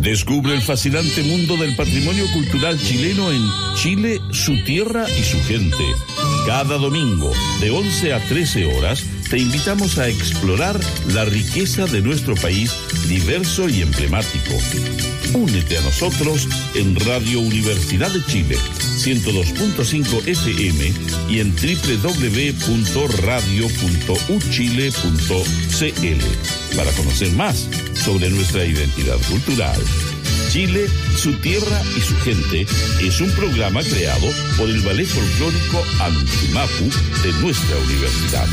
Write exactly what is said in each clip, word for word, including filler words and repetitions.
Descubre el fascinante mundo del patrimonio cultural chileno en Chile, su tierra y su gente. Cada domingo, de once a trece horas, te invitamos a explorar la riqueza de nuestro país, diverso y emblemático. Únete a nosotros en Radio Universidad de Chile, ciento dos punto cinco F M y en doble u doble u doble u punto radio punto u chile punto c l para conocer más sobre nuestra identidad cultural. Chile, su tierra y su gente es un programa creado por el Ballet Folclórico Antumapu de nuestra universidad.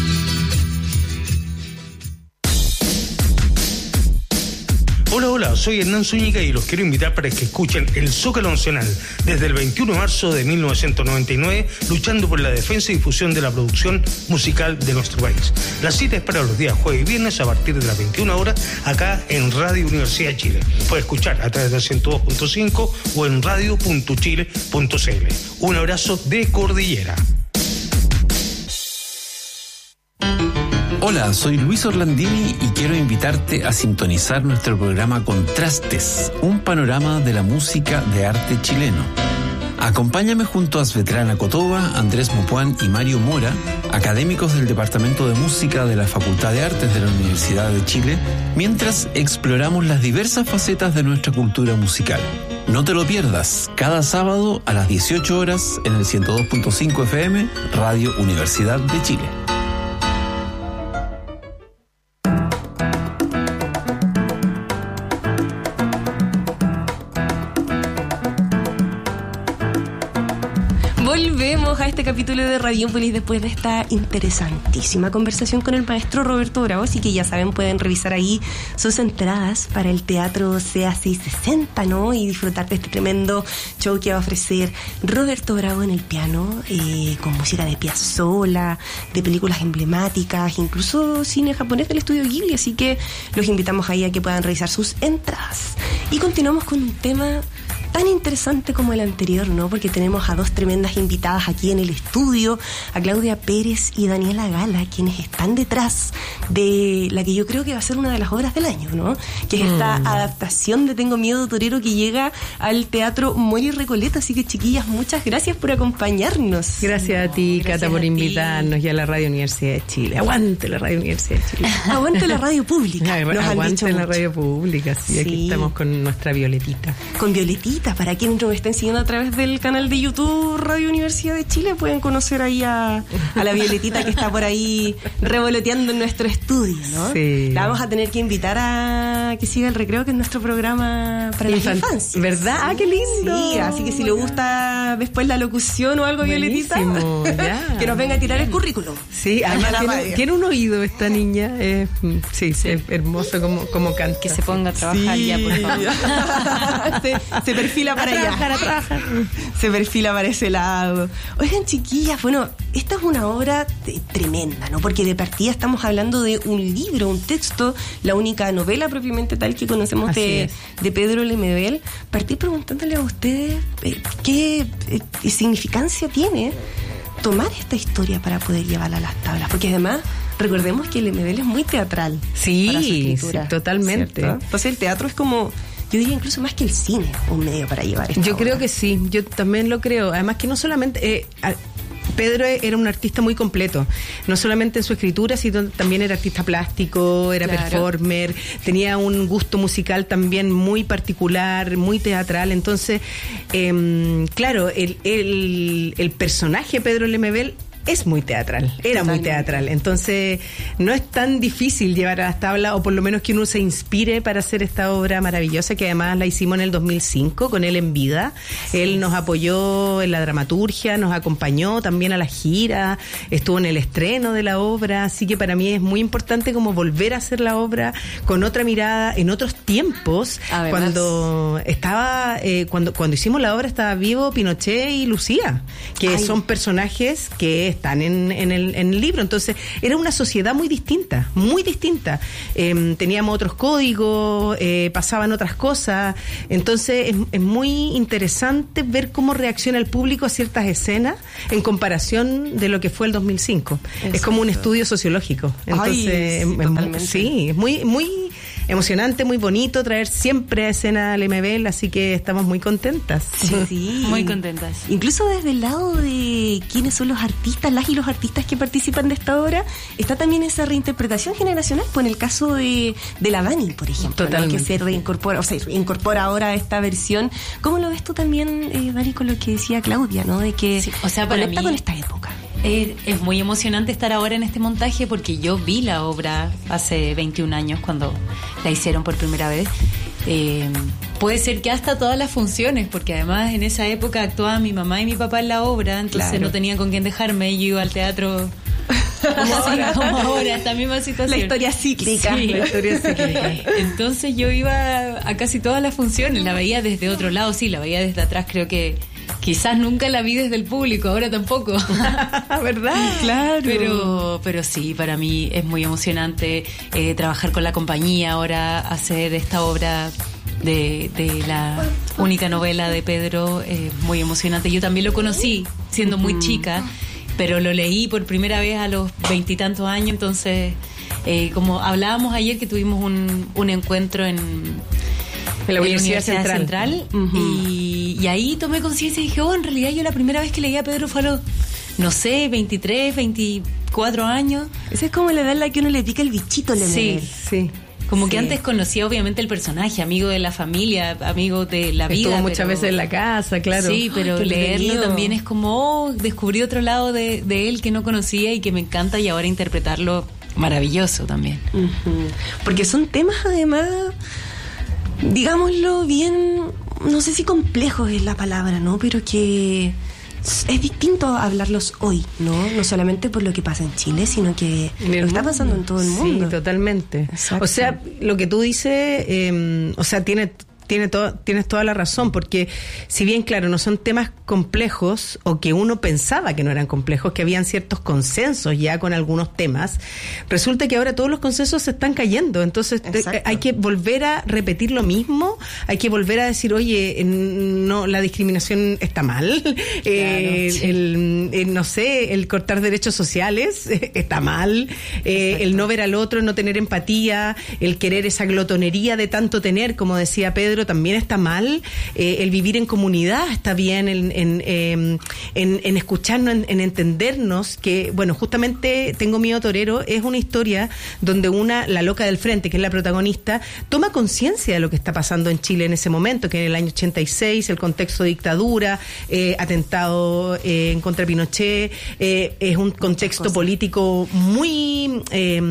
Hola, hola, soy Hernán Zúñiga y los quiero invitar para que escuchen el Zócalo Nacional desde el veintiuno de marzo de mil novecientos noventa y nueve, luchando por la defensa y difusión de la producción musical de nuestro país. La cita es para los días jueves y viernes a partir de las veintiuna horas acá en Radio Universidad de Chile. Puede escuchar a través del ciento dos punto cinco o en radio punto chile punto c l. Un abrazo de Cordillera. Hola, soy Luis Orlandini y quiero invitarte a sintonizar nuestro programa Contrastes, un panorama de la música de arte chileno. Acompáñame junto a Svetlana Kotova, Andrés Mopuán y Mario Mora, académicos del Departamento de Música de la Facultad de Artes de la Universidad de Chile, mientras exploramos las diversas facetas de nuestra cultura musical. No te lo pierdas, cada sábado a las dieciocho horas en el ciento dos punto cinco F M, Radio Universidad de Chile. Volvemos a este capítulo de Radiópolis después de esta interesantísima conversación con el maestro Roberto Bravo, así que ya saben, pueden revisar ahí sus entradas para el Teatro C A seiscientos sesenta, ¿no? Y disfrutar de este tremendo show que va a ofrecer Roberto Bravo en el piano, eh, con música de Piazzolla, de películas emblemáticas, incluso cine japonés del estudio Ghibli, así que los invitamos ahí a que puedan revisar sus entradas. Y continuamos con un tema tan interesante como el anterior, ¿no? Porque tenemos a dos tremendas invitadas aquí en el estudio, a Claudia Pérez y Daniela Gala, quienes están detrás de la que yo creo que va a ser una de las obras del año, ¿no? Que es esta mm. adaptación de Tengo Miedo, Torero, que llega al Teatro Mori Recoleta. Así que, chiquillas, muchas gracias por acompañarnos. Gracias a ti, gracias Cata, por invitarnos y a la Radio Universidad de Chile. Aguante la Radio Universidad de Chile. Aguante la radio pública. Nos Aguante la radio pública, sí, sí. Aquí estamos con nuestra Violetita. Con Violetita. Para quienes nos estén siguiendo a través del canal de YouTube Radio Universidad de Chile, pueden conocer ahí a, a la Violetita que está por ahí revoloteando en nuestro estudio, ¿no? Sí. La vamos a tener que invitar a que siga el recreo, que es nuestro programa para las infancias. ¿Verdad? ¡Ah, qué lindo! Sí, así que si le gusta después la locución o algo, Violetita, ya. que nos venga a tirar el currículum. Sí, además tiene, tiene un oído esta niña. Eh, sí, sí, es hermoso como, como canta. Que se ponga a trabajar sí. ya, por favor. se, se perfila para a allá. Trabajar, a trabajar. Se perfila para ese lado. Oigan, chiquillas, bueno, esta es una obra de, tremenda, ¿no? Porque de partida estamos hablando de un libro, un texto, la única novela propiamente tal que conocemos de, de Pedro Lemebel. Partí preguntándole a ustedes eh, qué eh, significancia tiene tomar esta historia para poder llevarla a las tablas, porque además recordemos que Lemebel es muy teatral. Sí, para su escritura, sí, totalmente. ¿cierto? Entonces el teatro es como, yo diría incluso más que el cine, un medio para llevar esta Yo obra. creo que sí, yo también lo creo. Además que no solamente... Eh, Pedro era un artista muy completo, no solamente en su escritura, sino también era artista plástico, era claro. performer, tenía un gusto musical también muy particular, muy teatral. Entonces, eh, claro, el, el, el personaje Pedro Lemebel es muy teatral, era Totalmente. muy teatral, entonces no es tan difícil llevar a las tablas, o por lo menos que uno se inspire para hacer esta obra maravillosa, que además la hicimos en el dos mil cinco con él en vida. Sí. Él nos apoyó en la dramaturgia, nos acompañó también a la gira, estuvo en el estreno de la obra, así que para mí es muy importante como volver a hacer la obra con otra mirada, en otros tiempos. Además, cuando estaba eh, cuando cuando hicimos la obra estaba vivo Pinochet y Lucía, que Ay. son personajes que están en, en, el, en el libro. Entonces era una sociedad muy distinta, muy distinta. Eh, teníamos otros códigos, eh, pasaban otras cosas. Entonces es, es muy interesante ver cómo reacciona el público a ciertas escenas en comparación de lo que fue el dos mil cinco. Exacto. Es como un estudio sociológico. Entonces, Ay, sí, es, es, sí, es muy, muy emocionante, muy bonito traer siempre a escena al Lemebel, así que estamos muy contentas. Sí, sí. Muy contentas. Incluso desde el lado de quiénes son los artistas, las y los artistas que participan de esta obra, está también esa reinterpretación generacional, pues en el caso de, de la Dani, por ejemplo, ¿no? Que se reincorpora, o sea, incorpora ahora esta versión. ¿Cómo lo ves tú también, eh, Dani, con lo que decía Claudia, ¿no? De que sí, o sea, para conecta mí, con esta época. Es, es muy emocionante estar ahora en este montaje porque yo vi la obra hace veintiún años cuando la hicieron por primera vez. Eh, puede ser que hasta todas las funciones, porque además en esa época actuaban mi mamá y mi papá en la obra, entonces claro. no tenían con quién dejarme, yo iba al teatro como ahora, como ahora, esta misma situación. La historia cíclica. Sí. La historia cíclica. Entonces yo iba a casi todas las funciones, la veía desde otro lado, sí, la veía desde atrás, creo que quizás nunca la vi desde el público, ahora tampoco. ¿Verdad? Claro. Pero, pero sí, para mí es muy emocionante eh, trabajar con la compañía ahora, hacer esta obra de, de la única novela de Pedro, es eh, muy emocionante. Yo también lo conocí siendo muy mm. chica, pero lo leí por primera vez a los veintitantos años, entonces, eh, como hablábamos ayer que tuvimos un, un encuentro en... En la Universidad, Universidad Central, Central uh-huh. y, y ahí tomé conciencia y dije, oh, en realidad yo la primera vez que leí a Pedro fue a los, no sé, veintitrés, veinticuatro años. Esa es como la edad en la que uno le pica el bichito. Le sí, sí. Como sí. que antes conocía obviamente el personaje, amigo de la familia, amigo de la vida. Estuvo muchas pero, veces en la casa, claro. Sí, pero Ay, leerlo también es como, oh, descubrí otro lado de, de él que no conocía y que me encanta y ahora interpretarlo maravilloso también. Uh-huh. Porque son temas además... digámoslo bien, no sé si complejos es la palabra, ¿no? Pero que es distinto hablarlos hoy, ¿no? No solamente por lo que pasa en Chile, sino que lo está pasando en todo el mundo. Sí, totalmente. Exacto. O sea, lo que tú dices, eh, o sea, tiene... Tiene to- tienes toda la razón, porque si bien, claro, no son temas complejos o que uno pensaba que no eran complejos, que habían ciertos consensos ya con algunos temas, resulta que ahora todos los consensos se están cayendo. Entonces te, hay que volver a repetir lo mismo, hay que volver a decir, oye, no, la discriminación está mal, claro, eh, sí. el, el, no sé, el cortar derechos sociales está mal, eh, el no ver al otro, no tener empatía, el querer esa glotonería de tanto tener, como decía Pedro, también está mal, eh, el vivir en comunidad está bien, en, en, eh, en, en escucharnos, en, en entendernos, que, bueno, justamente Tengo Miedo Torero es una historia donde una, la loca del frente, que es la protagonista, toma conciencia de lo que está pasando en Chile en ese momento, que en el año ochenta y seis, el contexto de dictadura, eh, atentado eh, en contra de Pinochet, eh, es un contexto político muy, eh,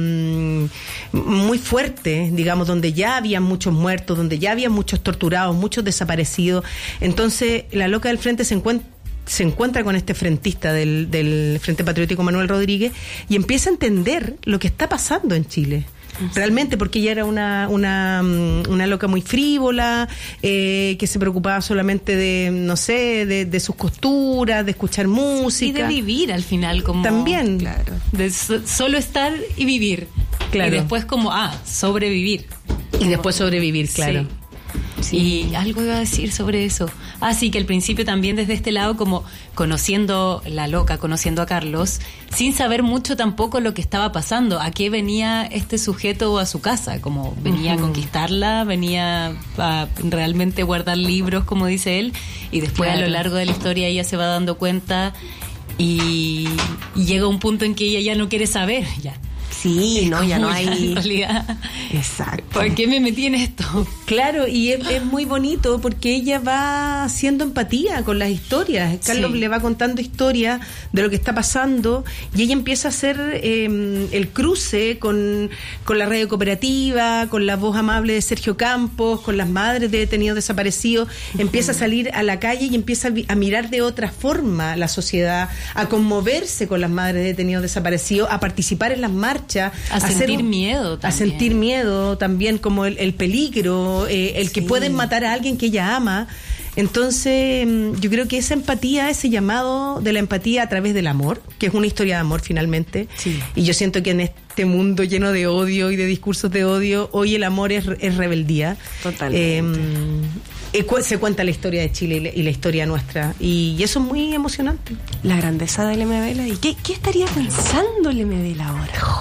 muy fuerte, digamos, donde ya había muchos muertos, donde ya había muchos torturados, muchos desaparecidos. Entonces la loca del frente se encuentra se encuentra con este frentista del, del Frente Patriótico, Manuel Rodríguez, y empieza a entender lo que está pasando en Chile. Realmente, porque ella era una una, una loca muy frívola, eh, que se preocupaba solamente de, no sé, de, de sus costuras, de escuchar música. Y de vivir al final, como... También. Claro. De so, solo estar y vivir. Claro. Y después como, ah, sobrevivir. Y después sobrevivir, claro. Sí. Sí. Y algo iba a decir sobre eso. Ah, sí, que al principio también desde este lado, como conociendo la loca, conociendo a Carlos, sin saber mucho tampoco lo que estaba pasando, a qué venía este sujeto a su casa, como venía uh-huh. a conquistarla, venía a realmente guardar libros, como dice él, y después claro. a lo largo de la historia ella se va dando cuenta y, y llega un punto en que ella ya no quiere saber, ya. Sí, no, ya no hay... En realidad, exacto. ¿Por qué me metí en esto? Claro, y es, es muy bonito porque ella va haciendo empatía con las historias. Carlos sí. le va contando historias de lo que está pasando y ella empieza a hacer eh, el cruce con, con la radio cooperativa, con la voz amable de Sergio Campos, con las madres de detenidos desaparecidos. Uh-huh. Empieza a salir a la calle y empieza a, a mirar de otra forma la sociedad, a conmoverse con las madres de detenidos desaparecidos, a participar en las marchas. A, a sentir un, miedo también. A sentir miedo también, como el, el peligro, eh, el sí. que pueden matar a alguien que ella ama. Entonces, yo creo que esa empatía, ese llamado de la empatía a través del amor, que es una historia de amor finalmente, sí. y yo siento que en este mundo lleno de odio y de discursos de odio, hoy el amor es, es rebeldía. Totalmente. Eh, se cuenta la historia de Chile y la, y la historia nuestra, y, y eso es muy emocionante. La grandeza del Lemebel. ¿Y qué, qué estaría pensando el Lemebel ahora?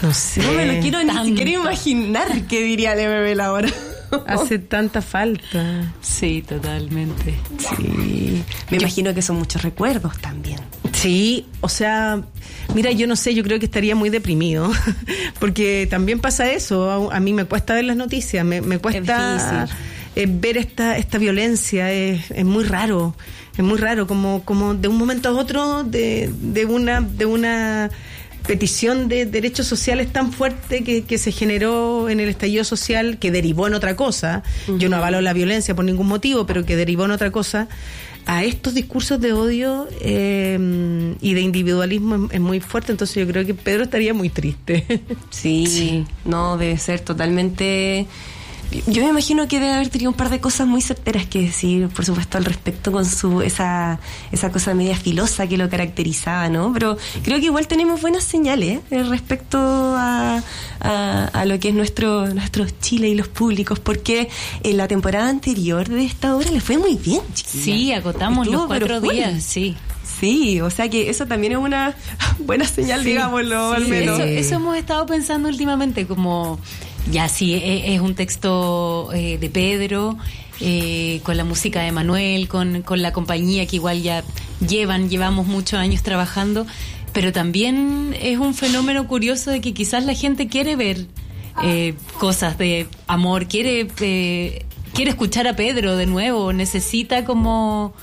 No sé. No me lo quiero Tanto. ni siquiera imaginar qué diría el M B L ahora. Hace tanta falta. Sí, totalmente. Sí. Me imagino que son muchos recuerdos también. Sí, o sea, mira, yo no sé, yo creo que estaría muy deprimido, porque también pasa eso, a, a mí me cuesta ver las noticias, me, me cuesta eh, ver esta esta violencia, es, es muy raro, es muy raro, como como de un momento a otro de, de una de una petición de derechos sociales tan fuerte que, que se generó en el estallido social, que derivó en otra cosa. Uh-huh. Yo no avalo la violencia por ningún motivo, pero que derivó en otra cosa, a estos discursos de odio eh, y de individualismo es, es muy fuerte. Entonces yo creo que Pedro estaría muy triste. Sí, sí, no, debe ser totalmente... Yo me imagino que debe haber tenido un par de cosas muy certeras que decir, por supuesto, al respecto, con su esa esa cosa media filosa que lo caracterizaba, ¿no? Pero creo que igual tenemos buenas señales ¿eh? respecto a, a, a lo que es nuestro nuestro Chile y los públicos, porque en la temporada anterior de esta obra le fue muy bien, chiquilla. Sí, agotamos Estuvo, los cuatro pero días, fue. sí. Sí, o sea que eso también es una buena señal, sí, digámoslo, sí, al menos. Eso, eso hemos estado pensando últimamente, como ya sí, es, es un texto eh, de Pedro, eh, con la música de Manuel, con, con la compañía que igual ya llevan, llevamos muchos años trabajando, pero también es un fenómeno curioso de que quizás la gente quiere ver eh, cosas de amor, quiere, eh, quiere escuchar a Pedro de nuevo, necesita como...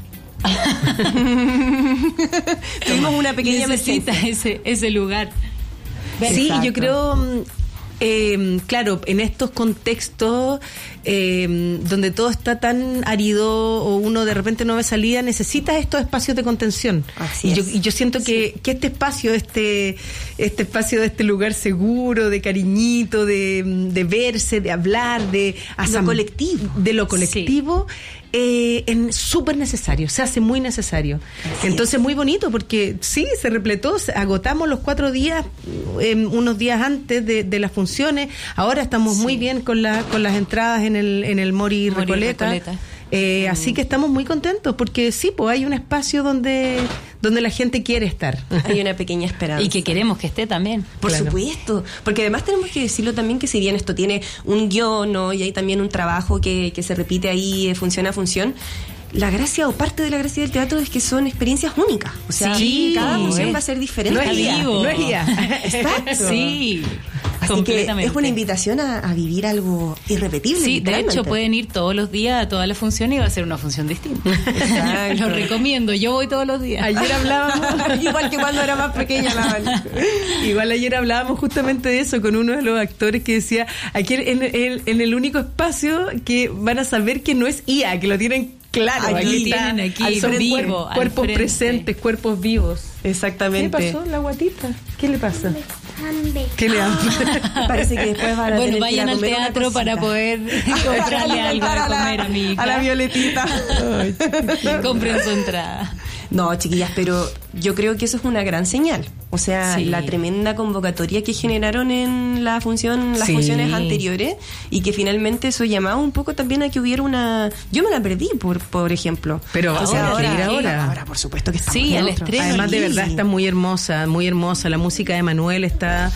Tuvimos una pequeña necesita ese, ese lugar. Sí, exacto. Yo creo, eh, claro, en estos contextos eh, donde todo está tan árido o uno de repente no ve salida, necesita estos espacios de contención. Así y, es. yo, y yo siento que, sí. que este espacio, este este espacio de este lugar seguro, de cariñito, de, de verse, de hablar, de lo colectivo, de lo colectivo. Sí. Eh, es súper necesario, se hace muy necesario. Así Entonces es. Muy bonito porque sí, se repletó, agotamos los cuatro días, eh, unos días antes de, de las funciones. Ahora estamos sí. muy bien con, la, con las entradas en el, en el Mori, Mori Recoleta, Recoleta. Eh, mm. Así que estamos muy contentos porque sí, pues hay un espacio donde donde la gente quiere estar. Hay una pequeña esperanza. Y que queremos que esté también. Por claro. supuesto, porque además tenemos que decirlo también que si bien esto tiene un guión, ¿no? Y hay también un trabajo que, que se repite ahí de función a función, la gracia o parte de la gracia del teatro es que son experiencias únicas. O sea, sí, cada función es. va a ser diferente. No es guía, no es guía. Exacto. Sí. Así que es una invitación a, a vivir algo irrepetible. Sí, de hecho pueden ir todos los días a todas las funciones y va a ser una función distinta. Lo recomiendo, yo voy todos los días. Ayer hablábamos, igual que cuando era más pequeña la Vani. Igual ayer hablábamos justamente de eso con uno de los actores que decía, aquí en el, en el único espacio que van a saber que no es I A, que lo tienen claro, aquí, aquí tienen está, aquí al vivo, cuerpos, cuerpos al presentes, cuerpos vivos. Exactamente. ¿Qué pasó? La guatita. ¿Qué le pasa? ¿Qué le hambre? Parece que después van a bueno, tener vayan que ir a al comer teatro para poder comprarle algo de comer a mi hija. A la Violetita. Ay, compren su entrada. No, chiquillas, pero yo creo que eso es una gran señal. O sea, sí. la tremenda convocatoria que generaron en la función, las sí. funciones anteriores, y que finalmente eso llamaba un poco también a que hubiera una... Yo me la perdí, por por ejemplo. Pero o sea, ahora, ahora, ahora. ahora, por supuesto que está sí, al estreno. Además, de verdad, está muy hermosa, muy hermosa. La música de Manuel está...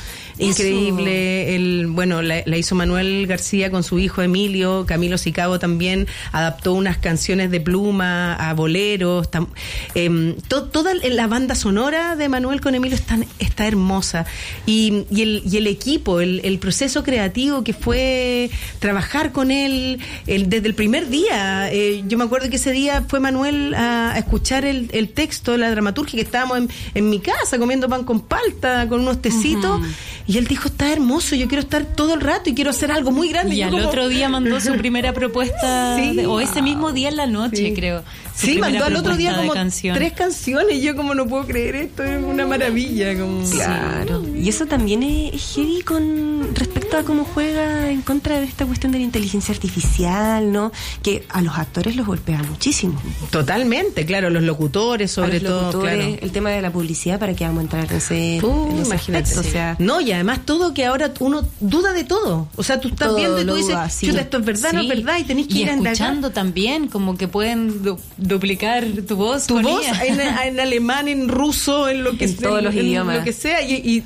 increíble. El, bueno, la, la hizo Manuel García con su hijo Emilio. Camilo Sicabo también adaptó unas canciones de Pluma a boleros. Tam, eh, to, toda la banda sonora de Manuel con Emilio está, está hermosa. Y, y, el, y el equipo, el, el proceso creativo que fue trabajar con él el, desde el primer día. Eh, yo me acuerdo que ese día fue Manuel a, a escuchar el, el texto, la dramaturgia, que estábamos en, en mi casa comiendo pan con palta, con unos tecitos. Uh-huh. Y él dijo, está hermoso, yo quiero estar todo el rato y quiero hacer algo muy grande. Y, y al como... otro día mandó su primera propuesta, sí. de, o ese mismo día en la noche, sí. creo. Sí, mandó al otro día como canción. tres canciones. Yo como no puedo creer esto, es una maravilla. Como... Claro. Y eso también es heavy con respecto a cómo juega en contra de esta cuestión de la inteligencia artificial, ¿no? Que a los actores los golpea muchísimo. Totalmente, claro, los locutores sobre los todo. Locutores, claro. El tema de la publicidad, para que vamos a entrar en ese, uh, en ese imagínate. aspecto, o sea, no, y además todo que ahora uno duda de todo. O sea, tú estás todo viendo y tú dices, duda, sí. esto es verdad, sí. no es verdad, y tenés que y ir escuchando a también, como que pueden du- duplicar tu voz. Tu voz en, en alemán, en ruso, en lo que en sea, todos los en idiomas. lo que sea, y, y, y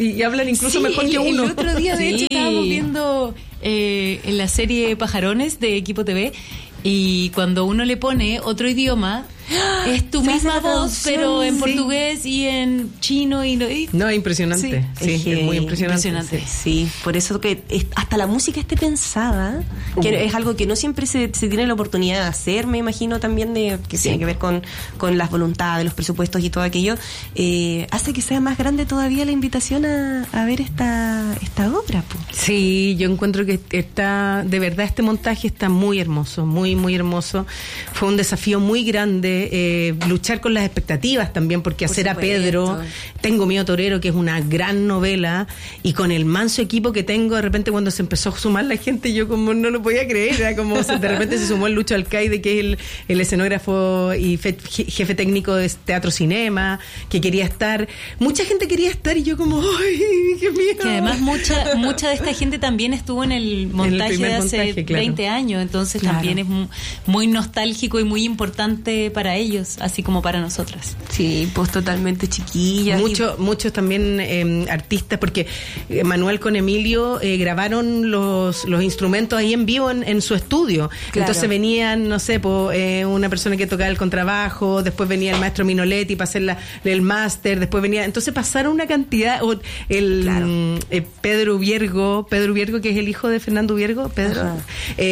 y, y hablan incluso sí, mejor el, que uno. El otro día, de Sí. hecho, estábamos viendo eh, en la serie Pajarones de Equipo T V, y cuando uno le pone otro idioma, es tu Se hace misma la voz, traducción, pero en sí. portugués y en chino y, no, y No, es impresionante. Sí, Es es, que muy impresionante. impresionante. Sí, por eso que es- hasta la música esté pensada, que es algo que no siempre se, se tiene la oportunidad de hacer, me imagino también, de que tiene que ver con, con las voluntades, los presupuestos y todo aquello, eh, hace que sea más grande todavía la invitación a, a ver esta, esta obra. Po. Sí, yo encuentro que está, de verdad este montaje está muy hermoso, muy, muy hermoso. Fue un desafío muy grande, eh, luchar con las expectativas también, porque Por hacer a supuesto. Pedro, Tengo Miedo Torero, que es una gran novela, y con el manso equipo que tengo, de repente cuando se empezó a sumar la gente, yo como no lo podía creer, era como se- de repente se sumó el Lucho Alcaide, que es el, el escenógrafo y fe- jefe técnico de Teatro Cinema, que quería estar, mucha gente quería estar, y yo como, ¡ay, qué miedo! que además mucha mucha de esta gente también estuvo en el montaje primer de hace montaje, claro. veinte años, entonces Claro. también es mu- muy nostálgico y muy importante para ellos, así como para nosotras. Sí, pues totalmente chiquilla. Muchos, muchos también eh, artistas, porque eh, Manuel con Emilio eh, grabaron los, los instrumentos ahí en vivo en, en su estudio. Claro. Entonces venían, no sé, po, eh, una persona que tocaba el contrabajo, después venía el maestro Minoletti para hacer la, el máster, después venía. Entonces pasaron una cantidad. O el Claro. mm, eh, Pedro Viergo, Pedro Viergo, que es el hijo de Fernando Viergo, Pedro, Ajá.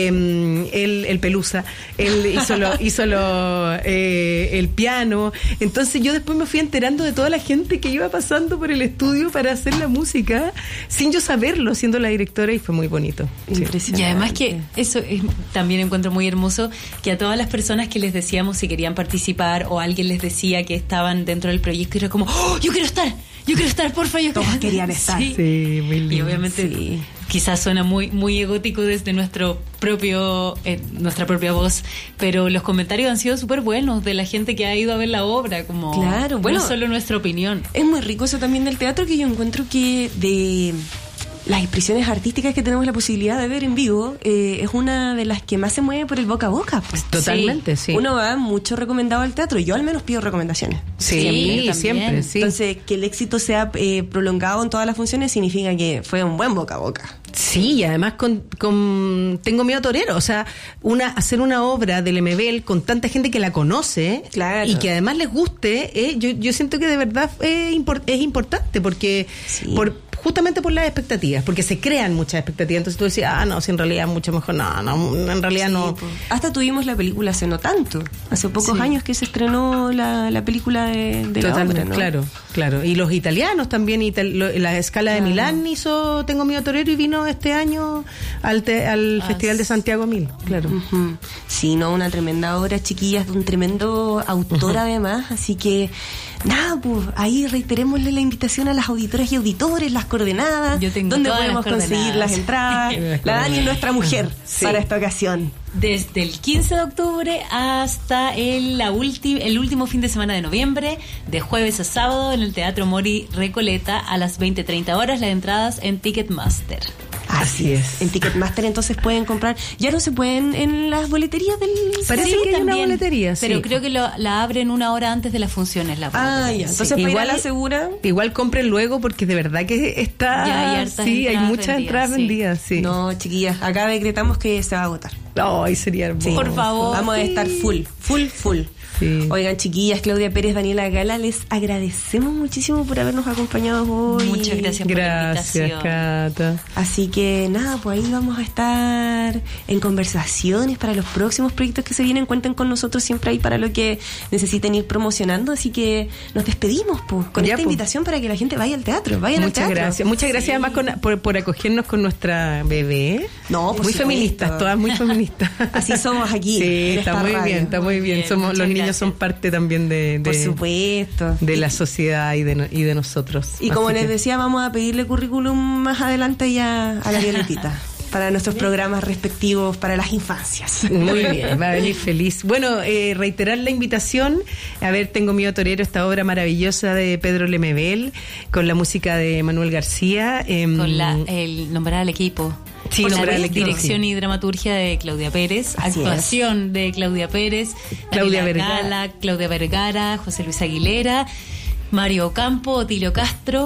eh, el, el Pelusa, él hizo, lo, hizo lo, eh, el piano. Entonces yo después me fui enterando de toda la gente que iba pasando por el estudio para hacer la música, sin yo saberlo, siendo la directora, y fue muy bonito. Sí. Impresionante. Y además que eso es- también encuentro muy hermoso, que a todas las personas que les decíamos si querían participar o alguien les decía que estaban dentro del proyecto, era como, ¡oh, yo quiero estar! Yo quiero estar, porfa, yo Todos quiero querían estar. Sí. Sí, muy Y lindo. obviamente Sí. quizás suena muy muy egótico desde nuestro propio eh, nuestra propia voz, pero los comentarios han sido súper buenos de la gente que ha ido a ver la obra, como Claro, no bueno. es solo nuestra opinión. Es muy rico eso también del teatro, que yo encuentro que de las expresiones artísticas que tenemos la posibilidad de ver en vivo, eh, es una de las que más se mueve por el boca a boca. Pues. Totalmente, sí. Uno va mucho recomendado al teatro. Yo al menos pido recomendaciones. Sí, Siempre, siempre, también. sí. Entonces, que el éxito sea eh, prolongado en todas las funciones significa que fue un buen boca a boca. Sí, y además con, con Tengo Miedo Torero, o sea, una hacer una obra del M B L con tanta gente que la conoce, Claro. y que además les guste, eh, yo, yo siento que de verdad es, impor- es importante, porque Sí. por justamente por las expectativas, porque se crean muchas expectativas, entonces tú decías, ah, no, si en realidad es mucho mejor, no, no, en realidad no. Sí, po. Hasta tuvimos la película hace no tanto. Hace pocos Sí. años que se estrenó la, la película de, de la Totalmente, obra, ¿no? claro, claro. Y los italianos también, ital- lo- la escala de Claro. Milán hizo Tengo Miedo Torero y vino este año al, te- al Ah, Festival de sí. Santiago Mil, claro. Ujú. Sí, no, una tremenda obra, chiquillas, de un tremendo autor además, así que nada, pues ahí reiterémosle la invitación a las auditoras y auditores, las coordenadas, Yo tengo donde todas las podemos conseguir coordenadas. las entradas. La Dani es nuestra mujer Sí. para esta ocasión. Desde el quince de octubre hasta el, la ulti- el último fin de semana de noviembre, de jueves a sábado, en el Teatro Mori Recoleta a las veinte treinta horas, las entradas en Ticketmaster. Así es. En Ticketmaster entonces pueden comprar, ya no se pueden en las boleterías del... Parece que hay una boletería, sí. Pero creo que lo- la abren una hora antes de las funciones. La Ah, boletería. ya, entonces Sí. para ir a Igual- la segura... Igual compren luego, porque de verdad que está. Ya hay hartas sí, hay entradas muchas vendidas, entradas sí. vendidas, sí. No, chiquillas, acá decretamos que se va a agotar. Ay, sería hermoso. Sí. Por favor. Vamos a Sí. estar full, full, full. Sí. Oigan, chiquillas, Claudia Pérez, Daniela Gala, les agradecemos muchísimo por habernos acompañado hoy. Muchas gracias por la Gracias, invitación. Cata. Así que nada, pues ahí vamos a estar en conversaciones para los próximos proyectos que se vienen. Cuenten con nosotros siempre ahí para lo que necesiten ir promocionando. Así que nos despedimos pues, con Ya, esta pues. invitación para que la gente vaya al teatro. Vayan al Muchas teatro. gracias. Muchas gracias además con- por, por acogernos con nuestra bebé. No, por muy supuesto. feministas, todas muy feministas. Así somos aquí, Sí, en está esta muy radio. bien, está muy Muy bien. bien, Somos muchas los niños gracias. son parte también de, de, Por supuesto. de la sociedad y de, no- y de nosotros. Y como Así les que- decía, vamos a pedirle currículum más adelante ya a la Violetita para nuestros programas respectivos para las infancias. Muy bien, va a venir feliz. Bueno, eh, reiterar la invitación. A ver, Tengo Miedo Torero, esta obra maravillosa de Pedro Lemebel, con la música de Manuel García. em, Con la, el nombrar al equipo. Sí, Con nombrar la al equipo, dirección sí. y dramaturgia de Claudia Pérez, Así actuación de Claudia Pérez, Claudia Daniela Vergara. Gala, Claudia Vergara, José Luis Aguilera, Mario Ocampo, Otilio Castro,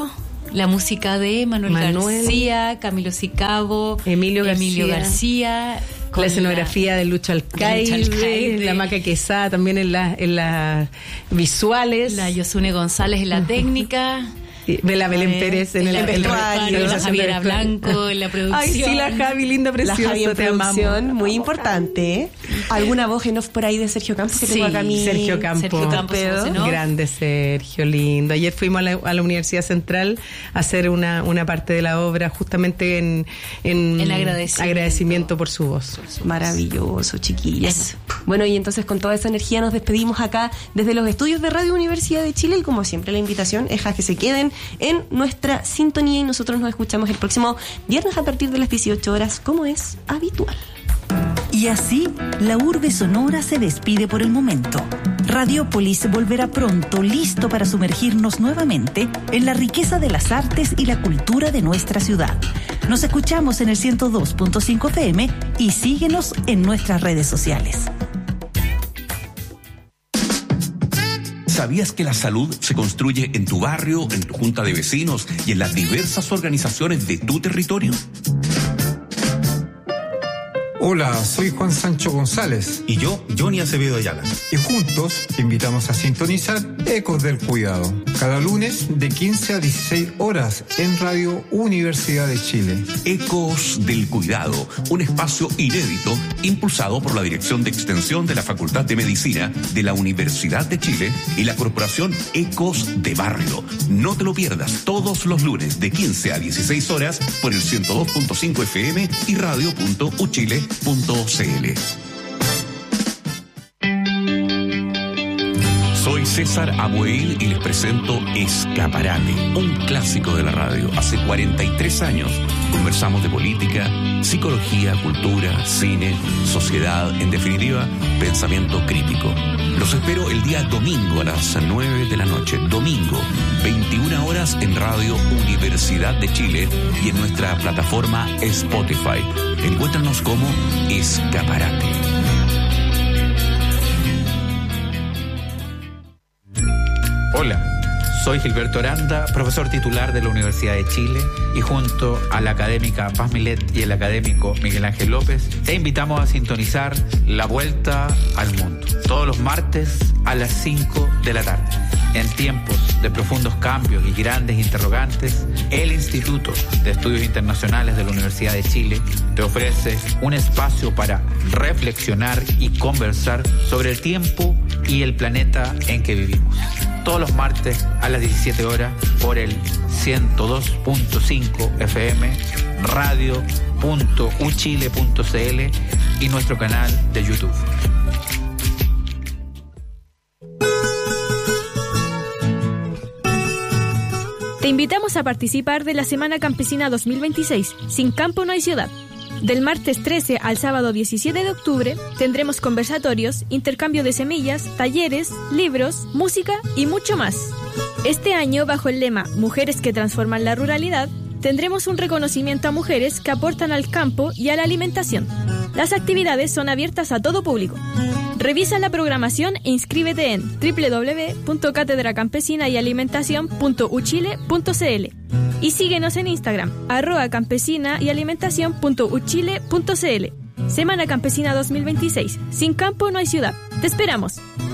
La música de Manuel, Manuel García, Camilo Sicabo, Emilio García. Emilio García la escenografía la, de Lucho Alcaide, la Maca Quesada también en las en las visuales. La Yosune González en la técnica. Bela Belén Pérez en, en el vestuario, la Javiera Blanco en la producción. Ay, sí, la Javi, linda, preciosa. La Javi en producción, muy importante. ¿eh? ¿Alguna voz en off por ahí de Sergio Campos? Que sí, tengo acá a mí. Sergio Campos. Sergio Campos ¿no? Grande Sergio, lindo. Ayer fuimos a la, a la Universidad Central a hacer una, una parte de la obra justamente en, en, en agradecimiento. agradecimiento por su voz. Maravilloso, chiquillas. Bueno, y entonces con toda esa energía nos despedimos acá desde los estudios de Radio Universidad de Chile, y como siempre la invitación es a que se queden en nuestra sintonía, y nosotros nos escuchamos el próximo viernes a partir de las dieciocho horas, como es habitual. Y así, la urbe sonora se despide por el momento. Radiópolis volverá pronto, listo para sumergirnos nuevamente en la riqueza de las artes y la cultura de nuestra ciudad. Nos escuchamos en el ciento dos punto cinco F M y síguenos en nuestras redes sociales. ¿Sabías que la salud se construye en tu barrio, en tu junta de vecinos y en las diversas organizaciones de tu territorio? Hola, soy Juan Sancho González. Y yo, Johnny Acevedo Ayala. Y juntos te invitamos a sintonizar Ecos del Cuidado, cada lunes de quince a dieciséis horas en Radio Universidad de Chile. Ecos del Cuidado, un espacio inédito impulsado por la Dirección de Extensión de la Facultad de Medicina de la Universidad de Chile y la Corporación Ecos de Barrio. No te lo pierdas todos los lunes de quince a dieciséis horas por el ciento dos punto cinco F M y radio punto u chile punto c l. Soy César Abuel y les presento Escaparate, un clásico de la radio. Hace cuarenta y tres años conversamos de política, psicología, cultura, cine, sociedad, en definitiva, pensamiento crítico. Los espero el día domingo a las nueve de la noche. Domingo, veintiuna horas en Radio Universidad de Chile y en nuestra plataforma Spotify. Encuéntranos como Escaparate. Hola, soy Gilberto Aranda, profesor titular de la Universidad de Chile, y junto a la académica Paz Milet y el académico Miguel Ángel López, te invitamos a sintonizar La Vuelta al Mundo, todos los martes a las cinco de la tarde. En tiempos de profundos cambios y grandes interrogantes, el Instituto de Estudios Internacionales de la Universidad de Chile te ofrece un espacio para reflexionar y conversar sobre el tiempo y el planeta en que vivimos. Todos los martes a las diecisiete horas por el ciento dos punto cinco F M, radio punto u chile punto c l y nuestro canal de YouTube. Te invitamos a participar de la Semana Campesina dos mil veintiséis, Sin Campo No Hay Ciudad. Del martes trece al sábado diecisiete de octubre tendremos conversatorios, intercambio de semillas, talleres, libros, música y mucho más. Este año, bajo el lema Mujeres que transforman la ruralidad, tendremos un reconocimiento a mujeres que aportan al campo y a la alimentación. Las actividades son abiertas a todo público. Revisa la programación e inscríbete en doble u doble u doble u punto cátedra campesina y alimentación punto u chile punto c l y síguenos en Instagram, arroba campesina y alimentación punto u chile punto c l. Semana Campesina dos mil veintiséis. Sin campo no hay ciudad. ¡Te esperamos!